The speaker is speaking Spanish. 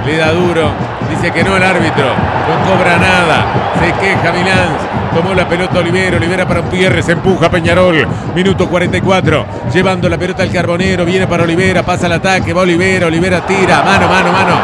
Le da duro. Dice que no el árbitro. No cobra nada. Se queja Milán. Tomó la pelota Olivero. Olivera para un Pierre. Se empuja Peñarol. Minuto 44. Llevando la pelota al Carbonero. Viene para Olivera. Pasa el ataque. Va Olivera. Olivera tira. Mano.